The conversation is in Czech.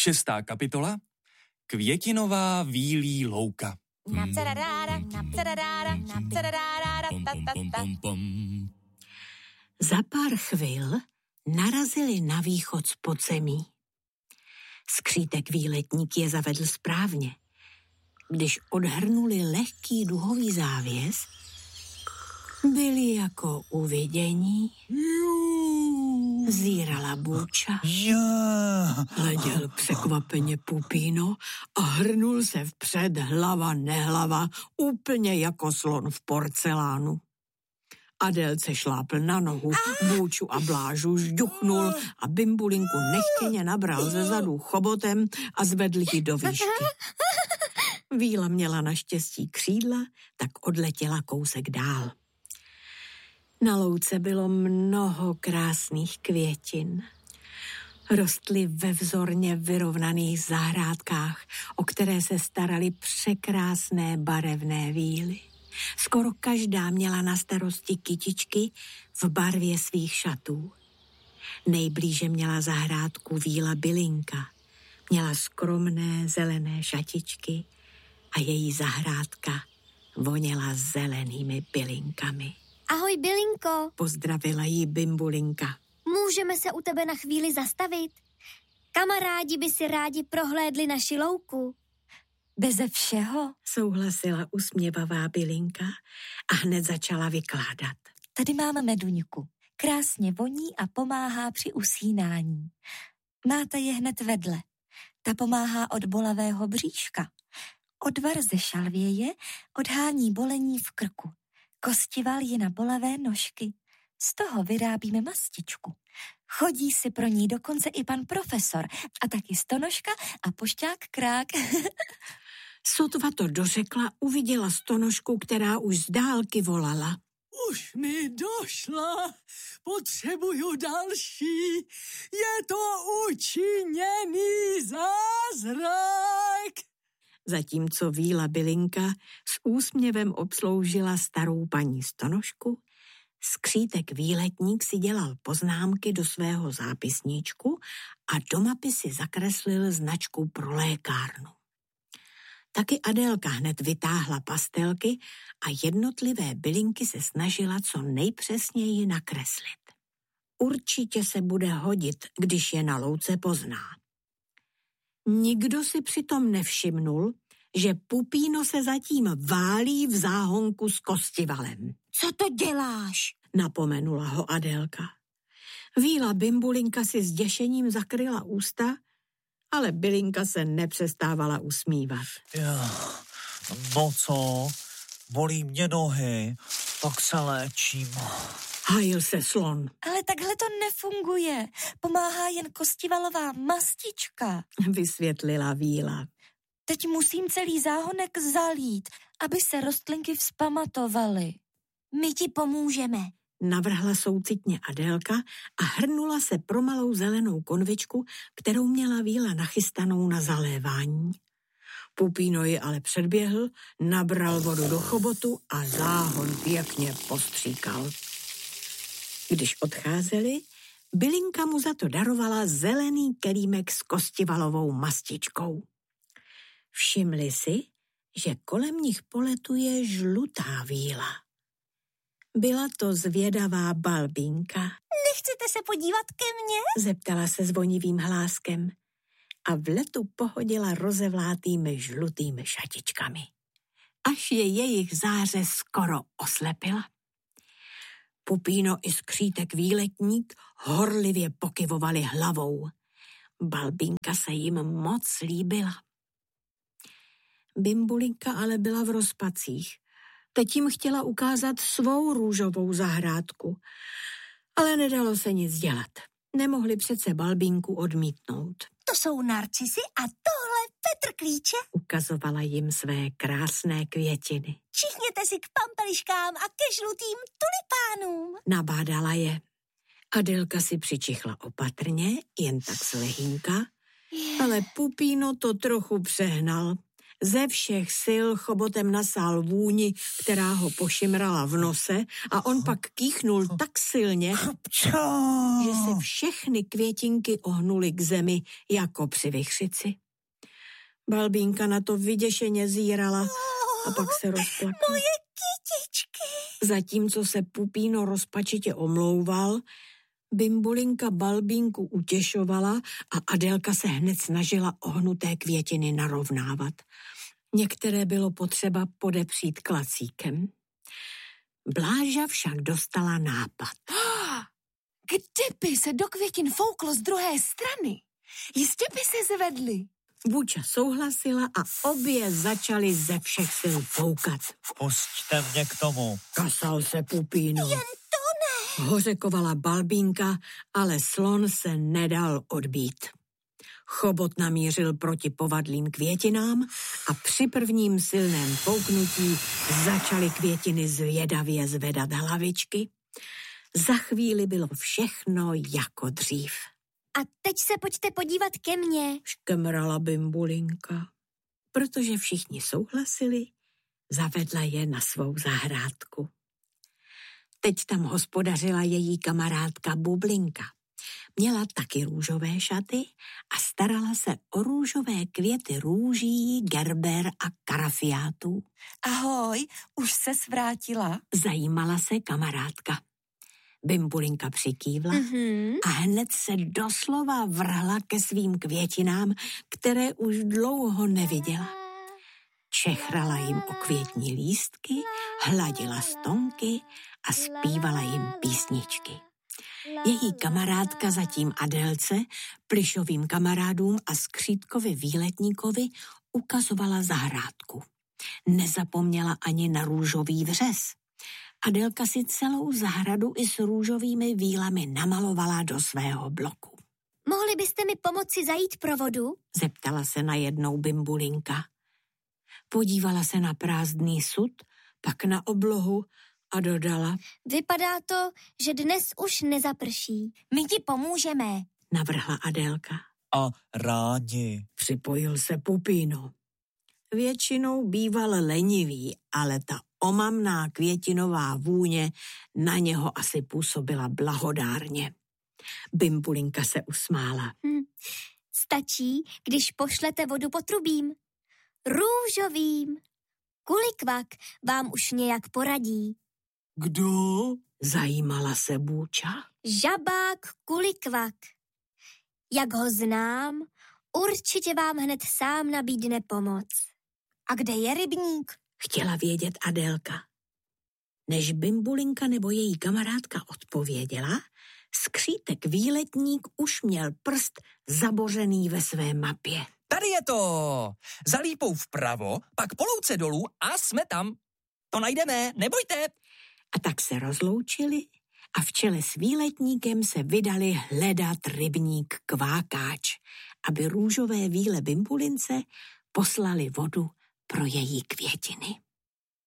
6. kapitola Květinová vílí louka. Za pár chvil narazili na východ z podzemí. Skřítek výletník je zavedl správně. Když odhrnuli lehký duhový závěs, byli jako uvidění. Zírala Bůča. Hleděl překvapeně Pupíno a hrnul se vpřed hlava nehlava, úplně jako slon v porcelánu. Adélce šlápl na nohu, Bůču a Blážu žduchnul a Bimbulinku nechtěně nabral ze zadu chobotem a zvedl ji do výšky. Víla měla naštěstí křídla, tak odletěla kousek dál. Na louce bylo mnoho krásných květin. Rostly ve vzorně vyrovnaných zahrádkách, o které se staraly překrásné barevné víly. Skoro každá měla na starosti kytičky v barvě svých šatů. Nejblíže měla zahrádku víla Bylinka. Měla skromné zelené šatičky a její zahrádka voněla zelenými bylinkami. Ahoj, Bylinko. Pozdravila jí Bimbulinka. Můžeme se u tebe na chvíli zastavit? Kamarádi by si rádi prohlédli naši louku. Beze všeho, souhlasila usměvavá Bylinka a hned začala vykládat. Tady máme meduňku. Krásně voní a pomáhá při usínání. Máte je hned vedle. Ta pomáhá od bolavého bříška. Odvar ze šalvěje odhání bolení v krku. Kostival ji na bolavé nožky. Z toho vyrábíme mastičku. Chodí si pro ní dokonce i pan profesor a taky Stonožka a pošťák Krák. Sotva to dořekla, uviděla Stonožku, která už z dálky volala. Už mi došla, potřebuju další, je to učiněný zázrak. Zatímco víla Bylinka s úsměvem obsloužila starou paní Stonožku, skřítek výletník si dělal poznámky do svého zápisníčku a do mapy si zakreslil značku pro lékárnu. Taky Adélka hned vytáhla pastelky a jednotlivé bylinky se snažila co nejpřesněji nakreslit. Určitě se bude hodit, když je na louce pozná. Nikdo si přitom nevšimnul, že Pupíno se zatím válí v záhonku s Kostivalem. Co to děláš? Napomenula ho Adélka. Víla Bimbulinka si s děšením zakryla ústa, ale Bylinka se nepřestávala usmívat. No co? Bolí mě nohy, tak se léčím. Hájil se slon. Ale takhle to nefunguje. Pomáhá jen Kostivalová mastička, vysvětlila Víla. Teď musím celý záhonek zalít, aby se rostlinky vzpamatovaly. My ti pomůžeme, navrhla soucitně Adélka a hrnula se pro malou zelenou konvičku, kterou měla Víla nachystanou na zalévání. Pupíno ji ale předběhl, nabral vodu do chobotu a záhon pěkně postříkal. Když odcházeli, Bylinka mu za to darovala zelený kelímek s Kostivalovou mastičkou. Všimli si, že kolem nich poletuje žlutá víla. Byla to zvědavá Balbínka. Nechcete se podívat ke mně? Zeptala se zvonivým hláskem a v letu pohodila rozevlátými žlutými šatičkami. Až je jejich záře skoro oslepila. Pupíno i skřítek výletník horlivě pokyvovali hlavou. Balbínka se jim moc líbila. Bimbulinka ale byla v rozpacích. Teď jim chtěla ukázat svou růžovou zahrádku. Ale nedalo se nic dělat. Nemohli přece Balbínku odmítnout. To jsou narcisy a tohle petrklíče. Ukazovala jim své krásné květiny. Čichněte si k pampeliškám a ke žlutým tulipánům. Nabádala je. Adélka si přičichla opatrně, jen tak slehínka, ale Pupíno to trochu přehnal Ze všech sil chobotem nasál vůni, která ho pošimrala v nose a on pak kýchnul tak silně, že se všechny květinky ohnuly k zemi jako při vichřici. Balbínka na to vyděšeně zírala a pak se rozplakala. Moje kytičky! Zatímco se Pupíno rozpačitě omlouval, Bimbulinka Balbínku utěšovala a Adelka se hned snažila ohnuté květiny narovnávat. Některé bylo potřeba podepřít klacíkem. Bláža však dostala nápad. Kdyby se do květin fouklo z druhé strany, jistě by se zvedly. Buča souhlasila a obě začaly ze všech sil foukat. Pusťte mě k tomu. Kasal se Pupíno. Jen to ne! Hořekovala Balbínka, ale slon se nedal odbít. Chobot namířil proti povadlým květinám a při prvním silném fouknutí začaly květiny zvědavě zvedat hlavičky. Za chvíli bylo všechno jako dřív. A teď se pojďte podívat ke mně. Škemrala Bimbulinka. Protože všichni souhlasili, zavedla je na svou zahrádku. Teď tam hospodařila její kamarádka Bublinka. Měla taky růžové šaty a starala se o růžové květy růží, gerber a karafiátů. Ahoj, už se svrátila? Zajímala se kamarádka. Bimbulinka přikývla a hned se doslova vrhla ke svým květinám, které už dlouho neviděla. Čechrala jim o květní lístky, hladila stonky a zpívala jim písničky. Její kamarádka zatím Adélce, Plyšovým kamarádům a Skřítkovi výletníkovi ukazovala zahrádku. Nezapomněla ani na růžový vřes. Adélka si celou zahradu i s růžovými vílami namalovala do svého bloku. Mohli byste mi pomoci zajít pro vodu? Zeptala se najednou Bimbulinka. Podívala se na prázdný sud, pak na oblohu a dodala. Vypadá to, že dnes už nezaprší. My ti pomůžeme, navrhla Adélka. A rádi. Připojil se Pupíno. Většinou býval lenivý, ale ta omamná květinová vůně na něho asi působila blahodárně. Bimbulinka se usmála. Stačí, když pošlete vodu potrubím. Růžovým. Kulikvak vám už nějak poradí. Kdo? Zajímala se Bůča. Žabák Kulikvak. Jak ho znám, určitě vám hned sám nabídne pomoc. A kde je rybník? Chtěla vědět Adélka. Než Bimbulinka nebo její kamarádka odpověděla, Skřítek výletník už měl prst zabořený ve své mapě. Tady je to! Za lípou vpravo, pak po louce dolů a jsme tam. To najdeme, nebojte. A tak se rozloučili a v čele s výletníkem se vydali hledat rybník Kvákáč, aby růžové víle Bimbulince poslali vodu pro její květiny.